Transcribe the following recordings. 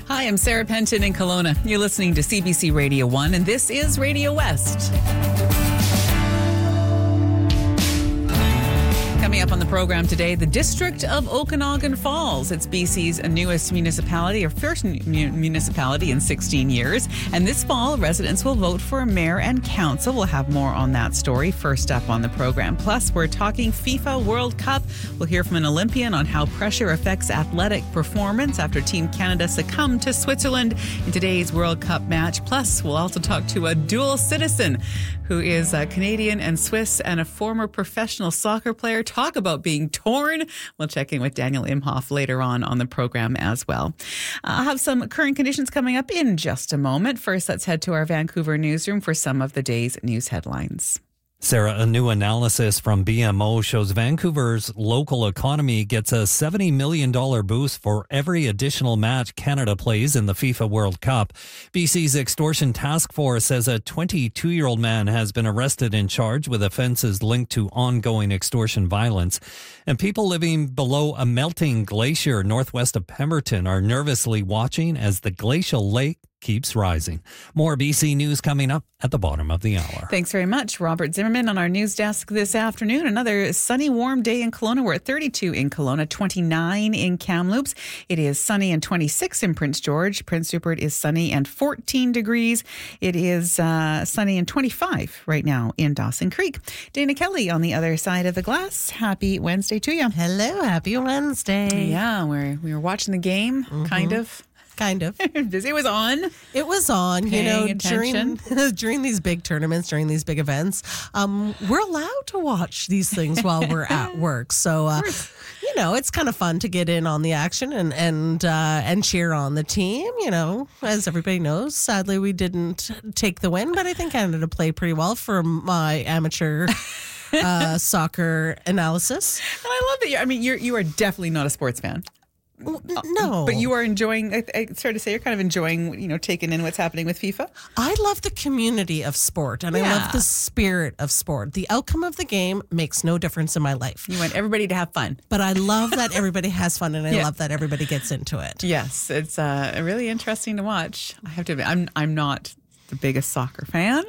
Hi, I'm Sarah Penton in Kelowna. You're listening to CBC Radio 1, and this is Radio West. Coming up on the program today, the District of Okanagan Falls. It's BC's newest municipality, or first municipality in 16 years. And this fall, residents will vote for a mayor and council. We'll have more on that story first up on the program. Plus, we're talking FIFA World Cup. We'll hear from an Olympian on how pressure affects athletic performance after Team Canada succumbed to Switzerland in today's World Cup match. Plus, we'll also talk to a dual citizen who is Canadian and Swiss and a former professional soccer player. Talk about being torn. We'll check in with Daniel Imhoff later on the program as well. I'll have some current conditions coming up in just a moment. First, let's head to our Vancouver newsroom for some of the day's news headlines. Sarah, a new analysis from BMO shows Vancouver's local economy gets a $70 million boost for every additional match Canada plays in the FIFA World Cup. BC's Extortion Task Force says a 22-year-old man has been arrested and charged with offenses linked to ongoing extortion violence. And people living below a melting glacier northwest of Pemberton are nervously watching as the glacial lake keeps rising. More BC news coming up at the bottom of the hour. Thanks very much, Robert Zimmerman, on our news desk this afternoon. Another sunny, warm day in Kelowna. We're at 32 in Kelowna, 29 in Kamloops. It is sunny and 26 in Prince George. Prince Rupert is sunny and 14 degrees. It is sunny and 25 right now in Dawson Creek. Dana Kelly on the other side of the glass. Happy Wednesday to you. Hello, happy Wednesday. Yeah, we were watching the game, kind of. It was on. It was on. Attention. During these big tournaments, during these big events, we're allowed to watch these things while we're at work. So, it's kind of fun to get in on the action and cheer on the team. As everybody knows, sadly we didn't take the win, but I think Canada played pretty well for my amateur soccer analysis. And I love that. You are definitely not a sports fan. No. But you are enjoying, it's fair to say, you're kind of enjoying, taking in what's happening with FIFA? I love the community of sport, and I love the spirit of sport. The outcome of the game makes no difference in my life. You want everybody to have fun. But I love that everybody has fun, and I love that everybody gets into it. Yes, it's really interesting to watch. I have to admit, I'm not the biggest soccer fan,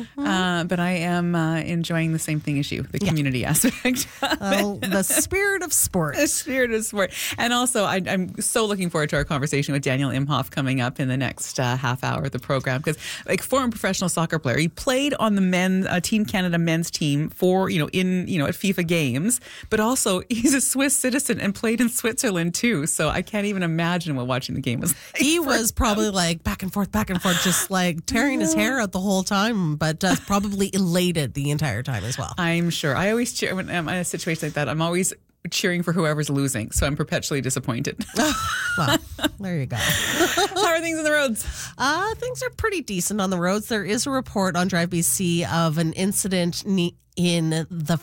but I am enjoying the same thing as you, the community aspect. The spirit of sport. The spirit of sport. And also, I'm so looking forward to our conversation with Daniel Imhoff coming up in the next half hour of the program, because former professional soccer player, he played on the Team Canada men's team for, at FIFA games, but also he's a Swiss citizen and played in Switzerland too. So I can't even imagine what watching the game was like. He was probably back and forth, just tearing his hair out the whole time, but probably elated the entire time as well. I'm sure. I always cheer when I'm in a situation like that. I'm always cheering for whoever's losing, so I'm perpetually disappointed. Well, there you go. How are things on the roads? Things are pretty decent on the roads. There is a report on Drive BC of an incident in the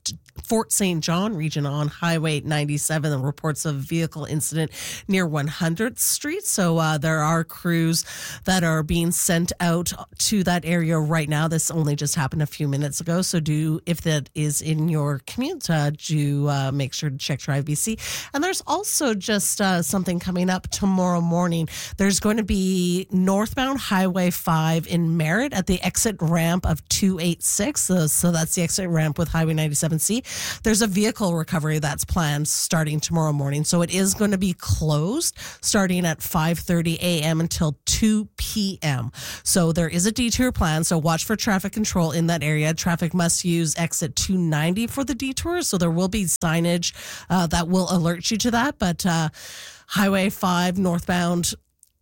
Fort St. John region on Highway 97. The reports of a vehicle incident near 100th Street. So there are crews that are being sent out to that area right now. This only just happened a few minutes ago. So if that is in your commute, do make sure to check Drive BC. And there's also just something coming up tomorrow morning. There's going to be northbound Highway 5 in Merritt at the exit ramp of 286. So that's the exit ramp with Highway 97C. There's a vehicle recovery that's planned starting tomorrow morning. So it is going to be closed starting at 5:30 a.m. until 2 p.m. So there is a detour plan. So watch for traffic control in that area. Traffic must use exit 290 for the detour. So there will be signage that will alert you to that. But Highway 5 northbound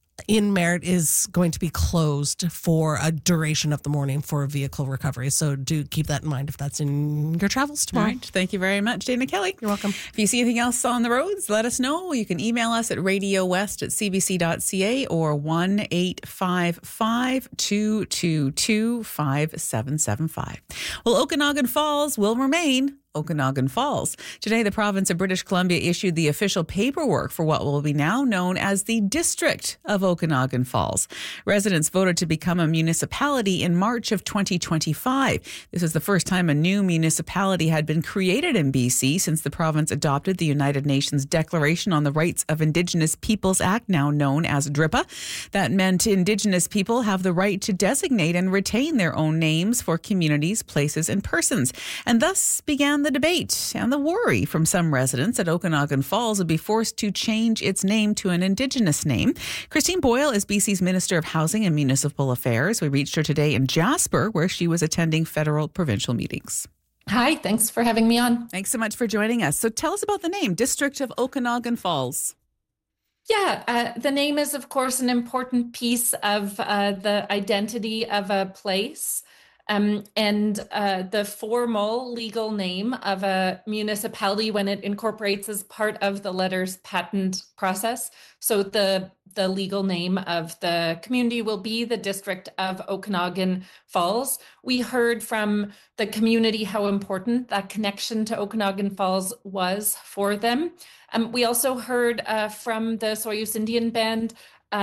in Merritt is going to be closed for a duration of the morning for a vehicle recovery. So do keep that in mind if that's in your travels tomorrow. All right. Thank you very much, Dana Kelly. You're welcome. If you see anything else on the roads, let us know. You can email us at radiowest@cbc.ca or 1-855-222-5775. Well, Okanagan Falls will remain Okanagan Falls. Today, the province of British Columbia issued the official paperwork for what will be now known as the District of Okanagan Falls. Residents voted to become a municipality in March of 2025. This is the first time a new municipality had been created in BC since the province adopted the United Nations Declaration on the Rights of Indigenous Peoples Act, now known as DRIPA. That meant Indigenous people have the right to designate and retain their own names for communities, places, and persons. And thus began the debate and the worry from some residents that Okanagan Falls would be forced to change its name to an Indigenous name. Christine Boyle is BC's Minister of Housing and Municipal Affairs. We reached her today in Jasper, where she was attending federal provincial meetings. Hi, thanks for having me on. Thanks so much for joining us. So tell us about the name, District of Okanagan Falls. Yeah, the name is, of course, an important piece of the identity of a place. And the formal legal name of a municipality when it incorporates as part of the letters patent process. So the legal name of the community will be the District of Okanagan Falls. We heard from the community how important that connection to Okanagan Falls was for them. We also heard from the Soyuz Indian Band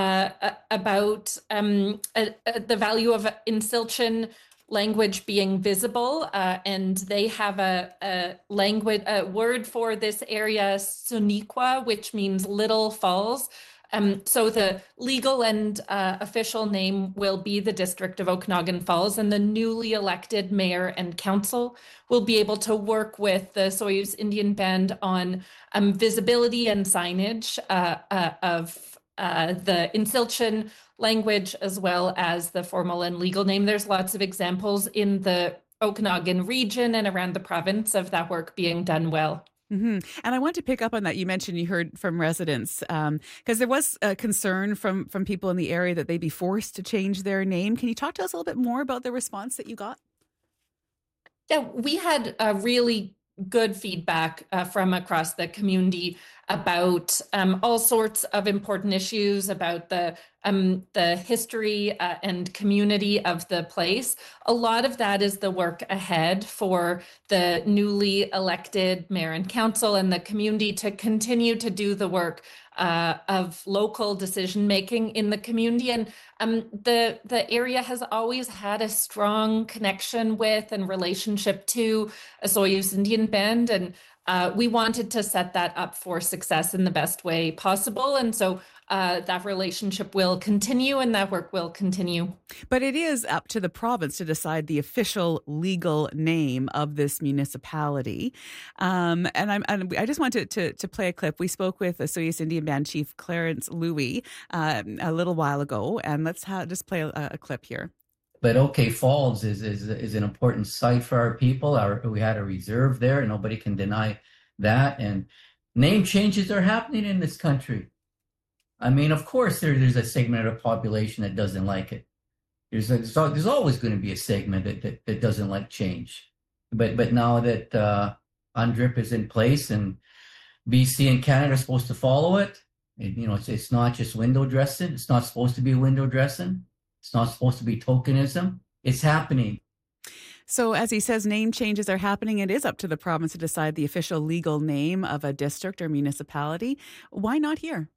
about the value of Insilchin language being visible, and they have a word for this area, Suniqua, which means little falls. So the legal and official name will be the District of Okanagan Falls, and the newly elected mayor and council will be able to work with the Soyuz Indian Band on visibility and signage of the Insilchin language, as well as the formal and legal name. There's lots of examples in the Okanagan region and around the province of that work being done well. Mm-hmm. And I want to pick up on that. You mentioned you heard from residents because there was a concern from people in the area that they'd be forced to change their name. Can you talk to us a little bit more about the response that you got? Yeah, we had a really good feedback from across the community about all sorts of important issues, about the history and community of the place. A lot of that is the work ahead for the newly elected mayor and council and the community to continue to do the work of local decision making in the community. And the area has always had a strong connection with and relationship to a Soyuz Indian Band, and we wanted to set that up for success in the best way possible. And so that relationship will continue and that work will continue. But it is up to the province to decide the official legal name of this municipality. And I just wanted to play a clip. We spoke with the Soyuz Indian Band Chief Clarence Louie a little while ago, and let's just play a clip here. But OK Falls is an important site for our people. We had a reserve there. Nobody can deny that. And name changes are happening in this country. I mean, of course, there's a segment of the population that doesn't like it. There's always going to be a segment that doesn't like change. But now that UNDRIP is in place and BC and Canada are supposed to follow it, it's not just window dressing. It's not supposed to be window dressing. It's not supposed to be tokenism. It's happening. So as he says, name changes are happening. It is up to the province to decide the official legal name of a district or municipality. Why not here?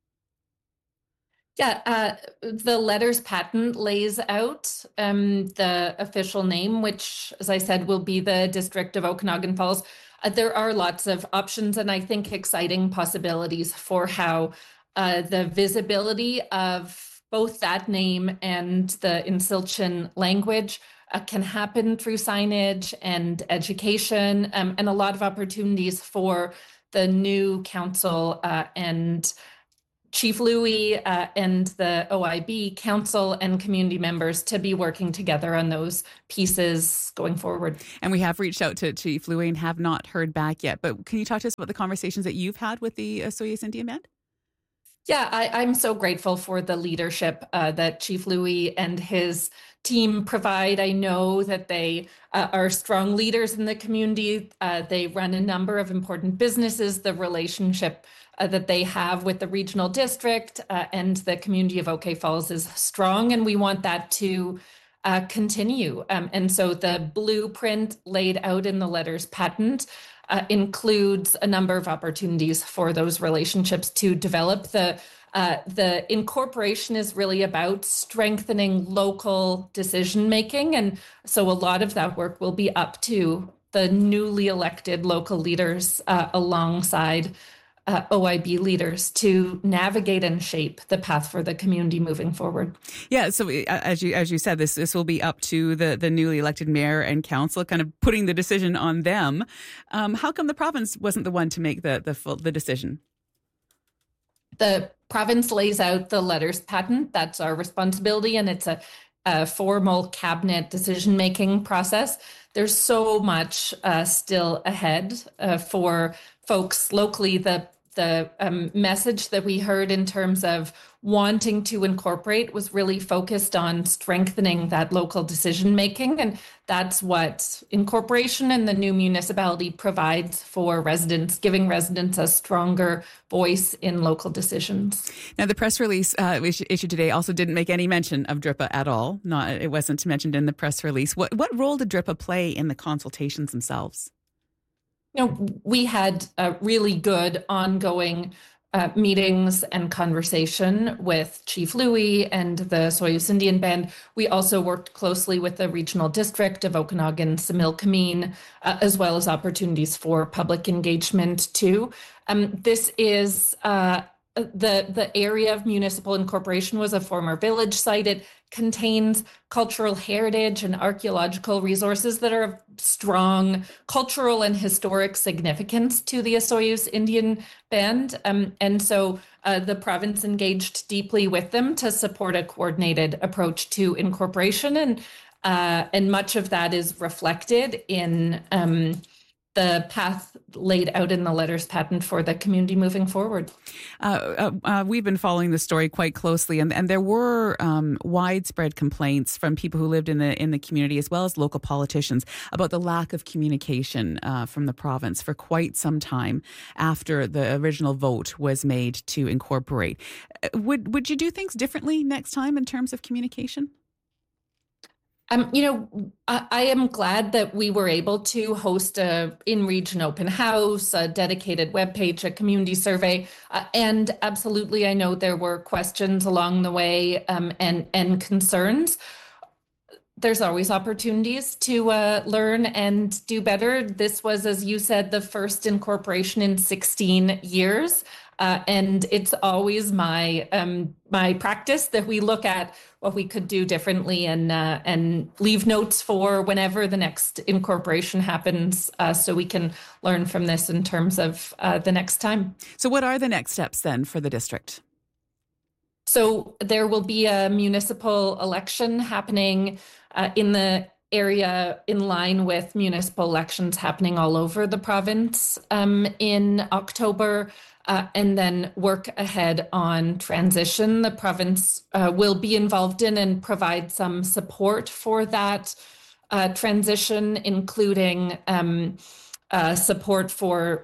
Yeah, the letters patent lays out the official name, which, as I said, will be the District of Okanagan Falls. There are lots of options and I think exciting possibilities for how the visibility of both that name and the Insilchin language can happen through signage and education, and a lot of opportunities for the new council and Chief Louie and the OIB council and community members to be working together on those pieces going forward. And we have reached out to Chief Louie and have not heard back yet. But can you talk to us about the conversations that you've had with the Soyuz Indian Band? Yeah, I'm so grateful for the leadership that Chief Louie and his team provide. I know that they are strong leaders in the community. They run a number of important businesses. The relationship that they have with the regional district and the community of OK Falls is strong, and we want that to continue. And so the blueprint laid out in the letters patent includes a number of opportunities for those relationships to develop. The incorporation is really about strengthening local decision making. And so a lot of that work will be up to the newly elected local leaders alongside OIB leaders to navigate and shape the path for the community moving forward. Yeah, so as you said, this will be up to the newly elected mayor and council, kind of putting the decision on them. How come the province wasn't the one to make the decision? The province lays out the letters patent. That's our responsibility, and it's a formal cabinet decision-making process. There's so much still ahead for folks locally. The message that we heard in terms of wanting to incorporate was really focused on strengthening that local decision making. And that's what incorporation and the new municipality provides for residents, giving residents a stronger voice in local decisions. Now, the press release issued today also didn't make any mention of DRIPA at all. It wasn't mentioned in the press release. What role did DRIPA play in the consultations themselves? We had really good ongoing meetings and conversation with Chief Louis and the Soyuz Indian Band. We also worked closely with the regional district of Okanagan, Similkameen, as well as opportunities for public engagement too. This is the area of municipal incorporation was a former village site. It contains cultural heritage and archaeological resources that are of strong cultural and historic significance to the Soyuz Indian Band. And so the province engaged deeply with them to support a coordinated approach to incorporation. And much of that is reflected in the path laid out in the letters patent for the community moving forward. We've been following the story quite closely, and there were widespread complaints from people who lived in the community as well as local politicians about the lack of communication from the province for quite some time after the original vote was made to incorporate. Would you do things differently next time in terms of communication? I am glad that we were able to host a in-region open house, a dedicated webpage, a community survey, and absolutely, I know there were questions along the way and concerns. There's always opportunities to learn and do better. This was, as you said, the first incorporation in 16 years. And it's always my practice that we look at what we could do differently and leave notes for whenever the next incorporation happens, so we can learn from this in terms of the next time. So what are the next steps then for the district? So there will be a municipal election happening in the area in line with municipal elections happening all over the province in October. And then work ahead on transition. The province will be involved in and provide some support for that transition, including support for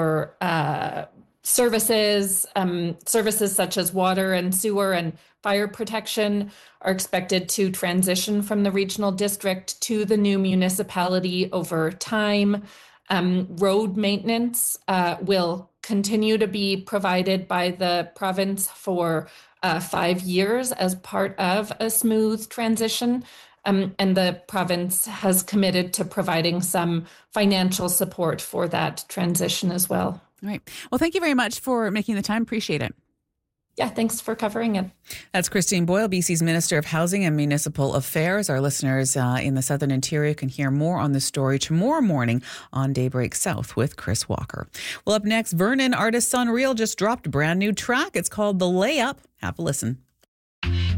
services. Services such as water and sewer and fire protection are expected to transition from the regional district to the new municipality over time. Road maintenance will continue to be provided by the province for 5 years as part of a smooth transition. And the province has committed to providing some financial support for that transition as well. All right. Well, thank you very much for making the time. Appreciate it. Yeah, thanks for covering it. That's Christine Boyle, BC's Minister of Housing and Municipal Affairs. Our listeners in the Southern Interior can hear more on this story tomorrow morning on Daybreak South with Chris Walker. Well, up next, Vernon artist Unreal just dropped a brand new track. It's called The Layup. Have a listen.